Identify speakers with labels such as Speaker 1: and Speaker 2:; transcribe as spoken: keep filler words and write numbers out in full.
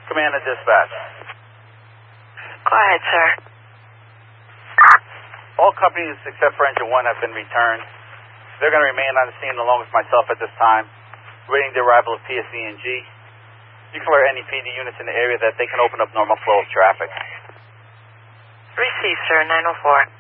Speaker 1: Command and dispatch.
Speaker 2: Go ahead, sir.
Speaker 1: All companies except for engine one have been returned. They're going to remain on the scene along with myself at this time, waiting the arrival of P S E and G. You can alert any P D units in the area that they can open up normal flow of traffic.
Speaker 2: Receive, sir, nine oh four.